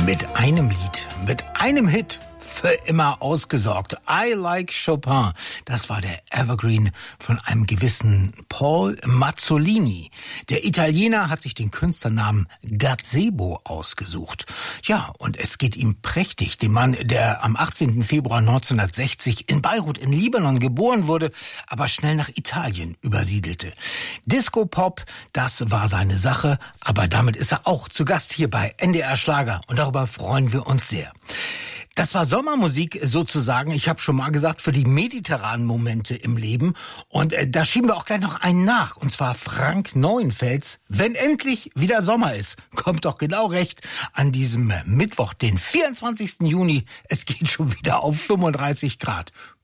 Mit einem Lied, mit einem Hit für immer ausgesorgt. I Like Chopin. Das war der Evergreen von einem gewissen Paul Mazzolini. Der Italiener hat sich den Künstlernamen Gazebo ausgesucht. Ja, und es geht ihm prächtig. Dem Mann, der am 18. Februar 1960 in Beirut in Libanon geboren wurde, aber schnell nach Italien übersiedelte. Disco-Pop, das war seine Sache, aber damit ist er auch zu Gast hier bei NDR Schlager und darüber freuen wir uns sehr. Das war Sommermusik sozusagen, ich habe schon mal gesagt, für die mediterranen Momente im Leben. Und da schieben wir auch gleich noch einen nach, und zwar Frank Neuenfels. Wenn endlich wieder Sommer ist, kommt doch genau recht an diesem Mittwoch, den 24. Juni. Es geht schon wieder auf 35 Grad.